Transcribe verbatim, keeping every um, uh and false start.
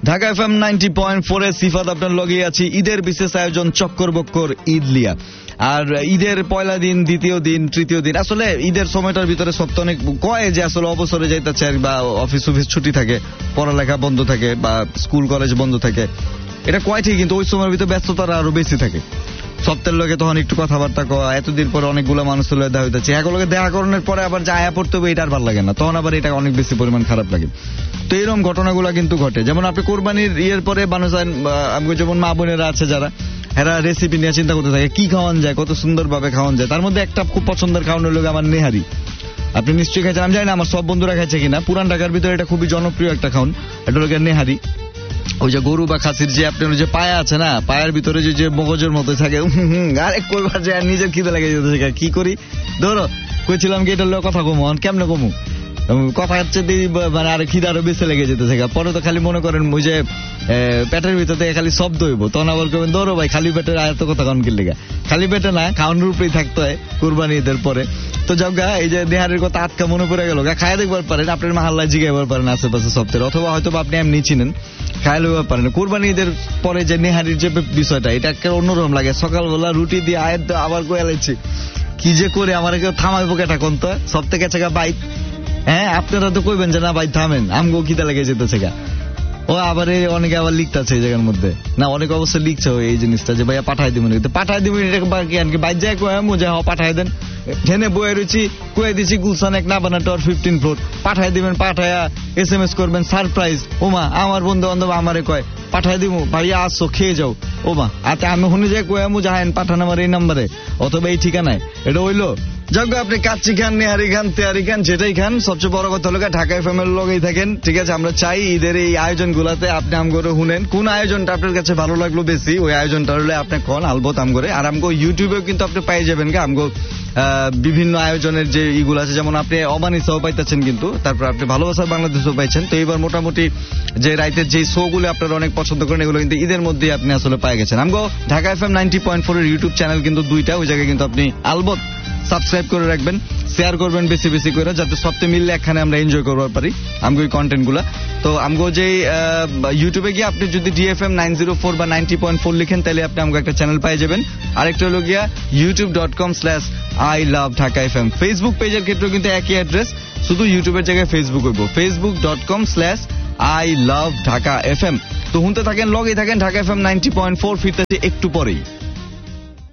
Dhaka FM ninety point four এ সিফাত আপনার লগে আছি। ঈদের বিশেষ আয়োজন চক্কর বক্কর ঈদলিয়া। আর ঈদের পয়লা দিন, দ্বিতীয় দিন, তৃতীয় দিন, আসলে ঈদের সময়টার ভিতরে সব তো অনেক কয় যে আসলে অবসরে যাইতেছে বা অফিস অফিস ছুটি থাকে, পড়ালেখা বন্ধ থাকে বা স্কুল কলেজ বন্ধ থাকে, এটা কয় ঠিক, কিন্তু ওই সময়ের ভিতরে ব্যস্ততার আরো বেশি থাকে। সপ্তাহের লোকে তখন একটু কথাবার্তা কওয়া, এতদিন পরে অনেকগুলো মানুষের লোক দেখা হইতেছে, এগুলোকে দেখা করানোর পরে আবার যে আয়া পড়তে হবে এটা আর ভালো লাগে না, তখন আবার এটা অনেক বেশি পরিমাণ খারাপ লাগে। তো এরকম ঘটনাগুলো কিন্তু ঘটে। যেমন আপনি কোরবানির ইয়ের পরে মানুষ, আমি যেমন মা বোনেরা আছে যারা, এরা রেসিপি নিয়ে চিন্তা করতে থাকে কি খাওয়ান যায়, কত সুন্দর ভাবে খাওয়ান যায়। তার মধ্যে একটা খুব পছন্দের খাওয়ানোর লোক আমার নেহারি। আপনি নিশ্চয়ই খাইছেন, আমি জানি না আমার সব বন্ধুরা খাইছে কিনা। পুরান ঢাকার ভিতরে এটা খুবই জনপ্রিয় একটা খাওয়ান, এটা লোক নেহারি। ওই যে গরু বা খাসির যে আপনার যে পায়া আছে না, পায়ের ভিতরে যে মগজের মতো থাকে, আরে কইবার যে নিজের খিদে লাগে যেতে, কি করি ধরো কইছিলাম কি এটার লোক কথা কমু, কেমনে কমু কথা হচ্ছে, মানে আর খিদে আরো বেশি লেগে যেতেছে। পরে তো খালি মনে করেন ওই যে পেটের ভিতর থেকে খালি শব্দ হইব, তখন আবার করবেন ধরো ভাই খালি পেটের আয়ত্ত কথা কারণ কি লেগে, খালি পেটে না খাওয়ানোর উপরেই থাকতে হয় কুরবানি ঈদের পরে। তো যাও গা, এই যে নেহারের কথা আটকা মনে পড়ে গেল, খায় দেখবার পারেন, আপনার মাহাল্লায় জিগাইবার পারেন আশেপাশে সপ্তাহে, অথবা হয়তো আপনি এমনি চিনেন, খায় লইবার পারেন। কুরবানি ঈদের পরে যে নেহারির যে বিষয়টা, এটা একটা অন্যরকম লাগে। সকালবেলা রুটি দিয়ে আয়ের আবার গোয়া লাগছে, কি যে করে আমার কেউ থামাইবো কেটা কোন তো সব থেকে গেছে বাইক। হ্যাঁ, আপনারা তো কইবেন যে না ভাই থামেন, আমগো খিদা লেগে যেতেছে গা। ও আবার অনেকে আবার লিখতেছে এই জায়গার মধ্যে, না অনেকে অবশ্যই লিখছে এই জিনিসটা যে ভাইয়া পাঠাই দিবেন, পাঠাই দিবেন বাইর যায় কয়ামো যে হ্যাঁ পাঠাই দেন, ঠেনে বয়ে রয়েছি কয়ে দিছি গুলশান এক না বানা টর ফিফটিন ফ্লোর, পাঠাই দিবেন, পাঠায়া এস এম এস করবেন সারপ্রাইজ। ওমা আমার বন্ধু বান্ধব আমারে কয় পাঠাই দিব ভাইয়া আসছো খেয়ে যাও। ওমা আতে আমি শুনে যাই কয়ামো যাহেন পাঠান আমার এই নাম্বারে অথবা এই ঠিকানায়, এটা হইলো যজ্ঞ। আপনি কাচ্চি খান, নেহারি খান, তেহারি খান, যেটাই খান, সবচেয়ে বড় কথা হলো ঢাকা এফএমের লগেই থাকেন, ঠিক আছে? আমরা চাই ঈদের এই আয়োজন গুলাতে আপনি আম করে শুনেন, কোন আয়োজনটা আপনার কাছে ভালো লাগলো বেশি, ওই আয়োজনটা হলে আপনি কন আলবত আম করে। আর আমগো ইউটিউবেও কিন্তু আপনি পাই যাবেন গা আমগো বিভিন্ন আয়োজনের যে ইগুলো আছে, যেমন আপনি অবানিসাও পাইতেছেন কিন্তু, তারপর আপনি ভালোবাসার বাংলাদেশও পাইছেন। তো এইবার মোটামুটি যে রাইতের যে শো গুলো আপনারা অনেক পছন্দ করেন, এগুলো কিন্তু ঈদের মধ্যে আপনি আসলে পাই গেছেন। আমগো Dhaka FM ninety point four এর ইউটিউব চ্যানেল কিন্তু দুইটা, ওই জায়গায় কিন্তু আপনি আলবত সাবস্ক্রাইব করে রাখবেন, শেয়ার করবেন বেশি বেশি করে, যাতে সবচেয়ে মিললে একখানে আমরা এনজয় করবার পারি আমগো এই কন্টেন্ট গুলা। তো আমগো যে ইউটিউবে গিয়ে আপনি যদি ডিএফএম নাইন জিরো ফোর বা নাইনটি পয়েন্ট ফোর লিখেন, তাহলে আপনি আমগো একটা চ্যানেল পাই যাবেন। আরেকটা হলো গিয়া YouTube dot com slash I love Dhaka FM. Facebook পেজের ক্ষেত্রেও কিন্তু একই অ্যাড্রেস, শুধু ইউটিউবের জায়গায় ফেসবুক হইব, Facebook dot com slash I love Dhaka FM. তো শুনতে থাকেন, লগেই থাকেন Dhaka FM ninety point four, ফিরতেছি একটু পরেই।